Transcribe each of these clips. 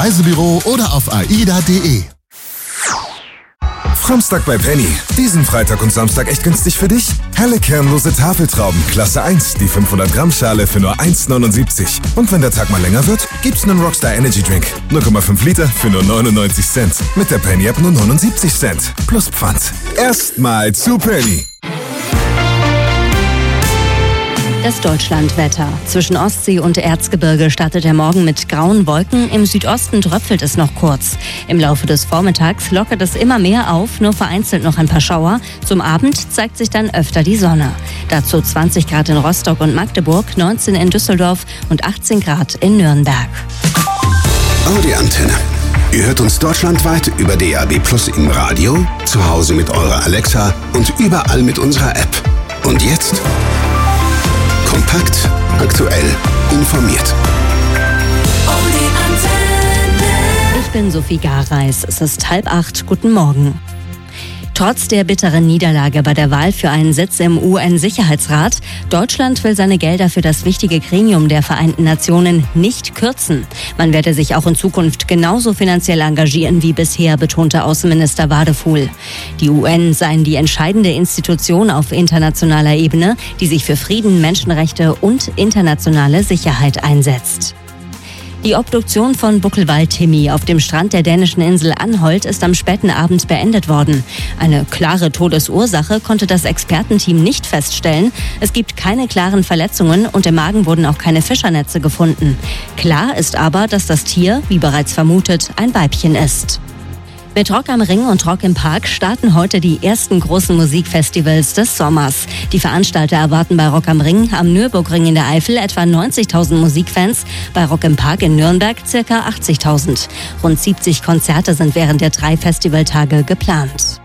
Reisebüro oder auf aida.de. Framstag bei Penny. Diesen Freitag und Samstag echt günstig für dich? Helle kernlose Tafeltrauben, Klasse 1, die 500 Gramm Schale für nur 1,79. Und wenn der Tag mal länger wird, gibt's einen Rockstar Energy Drink. 0,5 Liter für nur 99 Cent. Mit der Penny App nur 79 Cent. Plus Pfand. Erstmal zu Penny. Das Deutschlandwetter. Zwischen Ostsee und Erzgebirge startet der Morgen mit grauen Wolken. Im Südosten tröpfelt es noch kurz. Im Laufe des Vormittags lockert es immer mehr auf, nur vereinzelt noch ein paar Schauer. Zum Abend zeigt sich dann öfter die Sonne. Dazu 20 Grad in Rostock und Magdeburg, 19 in Düsseldorf und 18 Grad in Nürnberg. Audi Antenne. Ihr hört uns deutschlandweit über DAB+ im Radio, zu Hause mit eurer Alexa und überall mit unserer App. Und jetzt? Kompakt, aktuell, informiert. Ich bin Sophie Gareis. Es ist 7:30. Guten Morgen. Trotz der bitteren Niederlage bei der Wahl für einen Sitz im UN-Sicherheitsrat, Deutschland will seine Gelder für das wichtige Gremium der Vereinten Nationen nicht kürzen. Man werde sich auch in Zukunft genauso finanziell engagieren wie bisher, betonte Außenminister Wadefuhl. Die UN seien die entscheidende Institution auf internationaler Ebene, die sich für Frieden, Menschenrechte und internationale Sicherheit einsetzt. Die Obduktion von Buckelwald-Timmy auf dem Strand der dänischen Insel Anholt ist am späten Abend beendet worden. Eine klare Todesursache konnte das Expertenteam nicht feststellen. Es gibt keine klaren Verletzungen und im Magen wurden auch keine Fischernetze gefunden. Klar ist aber, dass das Tier, wie bereits vermutet, ein Weibchen ist. Mit Rock am Ring und Rock im Park starten heute die ersten großen Musikfestivals des Sommers. Die Veranstalter erwarten bei Rock am Ring am Nürburgring in der Eifel etwa 90.000 Musikfans, bei Rock im Park in Nürnberg ca. 80.000. Rund 70 Konzerte sind während der 3 Festivaltage geplant.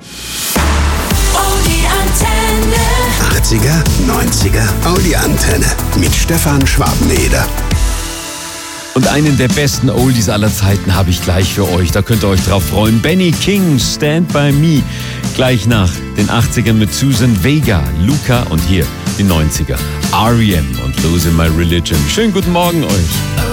80er, 90er, Audi Antenne mit Stefan Schwabeneder. Und einen der besten Oldies aller Zeiten habe ich gleich für euch. Da könnt ihr euch drauf freuen. Benny King, Stand By Me. Gleich nach den 80ern mit Susan Vega, Luca und hier die 90er. R.E.M. und Losing My Religion. Schönen guten Morgen euch.